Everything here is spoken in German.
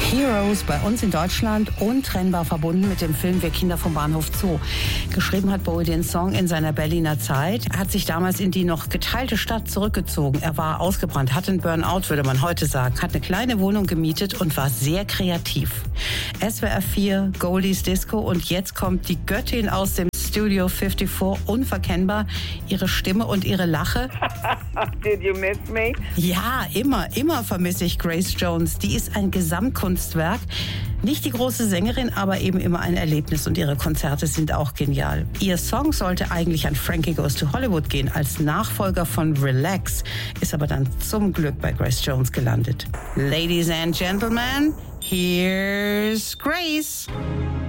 Heroes bei uns in Deutschland untrennbar verbunden mit dem Film Wir Kinder vom Bahnhof Zoo. Geschrieben hat Bowie den Song in seiner Berliner Zeit. Er hat sich damals in die noch geteilte Stadt zurückgezogen. Er war ausgebrannt, hatte einen Burnout, würde man heute sagen, hat eine kleine Wohnung gemietet und war sehr kreativ. SWR 4, Goldies Disco und jetzt kommt die Göttin aus dem Studio 54, unverkennbar, ihre Stimme und ihre Lache. Did you miss me? Ja, immer vermisse ich Grace Jones. Die ist ein Gesamtkunstwerk. Nicht die große Sängerin, aber eben immer ein Erlebnis und ihre Konzerte sind auch genial. Ihr Song sollte eigentlich an Frankie Goes to Hollywood gehen, als Nachfolger von Relax, ist aber dann zum Glück bei Grace Jones gelandet. Ladies and Gentlemen, here's Grace.